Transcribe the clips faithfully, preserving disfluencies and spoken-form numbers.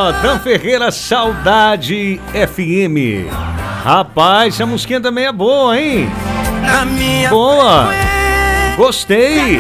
ó, Dan Ferreira, Saudade F M. Rapaz, essa musiquinha também é boa, hein? Boa! Gostei!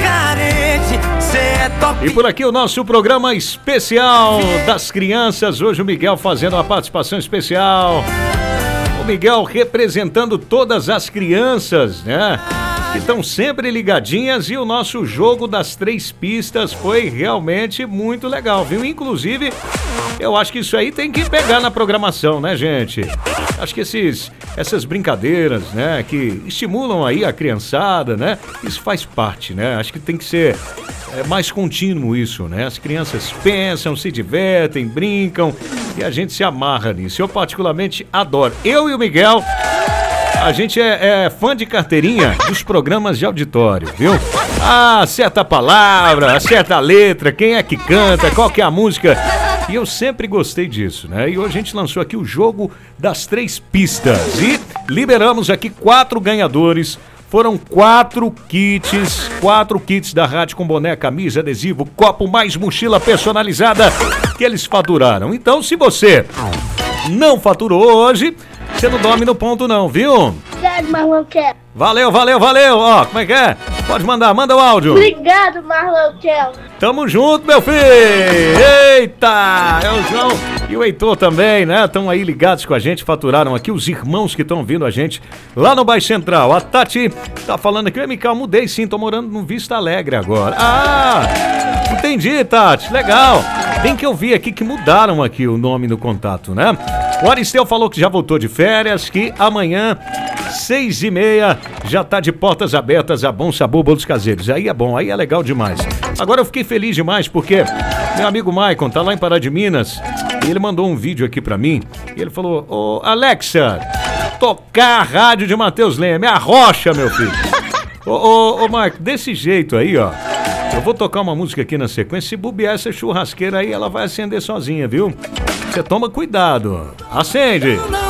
E por aqui o nosso programa especial das crianças. Hoje o Miguel fazendo uma participação especial. O Miguel representando todas as crianças, né? Que estão sempre ligadinhas, e o nosso jogo das três pistas foi realmente muito legal, viu? Inclusive, eu acho que isso aí tem que pegar na programação, né, gente? Acho que esses, essas brincadeiras, né, que estimulam aí a criançada, né? Isso faz parte, né? Acho que tem que ser é, mais contínuo isso, né? As crianças pensam, se divertem, brincam e a gente se amarra nisso. Eu particularmente adoro. Eu e o Miguel... A gente é, é fã de carteirinha dos programas de auditório, viu? Ah, acerta a palavra, acerta a letra, quem é que canta, qual que é a música. E eu sempre gostei disso, né? E hoje a gente lançou aqui o jogo das três pistas. E liberamos aqui quatro ganhadores. Foram quatro kits, quatro kits da rádio com boné, camisa, adesivo, copo, mais mochila personalizada que eles faturaram. Então, se você não faturou hoje... Você não dorme no ponto não, viu? Obrigado, Marlon Kel. Valeu, valeu, valeu. Ó, como é que é? Pode mandar, manda o áudio. Obrigado, Marlon Kel. Tamo junto, meu filho. Eita, é o João e o Heitor também, né? Estão aí ligados com a gente, faturaram aqui os irmãos que estão vindo a gente lá no Bairro Central. A Tati tá falando aqui, Mical, mudei sim, tô morando no Vista Alegre agora. Ah, entendi, Tati, legal. Bem que eu vi aqui que mudaram aqui o nome do contato, né? O Aristeu falou que já voltou de férias, que amanhã, seis e meia, já tá de portas abertas a Bom Sabor Bolos Caseiros. Aí é bom, aí é legal demais. Agora eu fiquei feliz demais porque meu amigo Maicon tá lá em Pará de Minas e ele mandou um vídeo aqui pra mim e ele falou, ô Alexa, tocar a rádio de Matheus Leme, a rocha, meu filho. Ô, ô, ô Maicon, desse jeito aí, ó, eu vou tocar uma música aqui na sequência, se bobear essa churrasqueira aí, ela vai acender sozinha, viu? Você toma cuidado. Acende.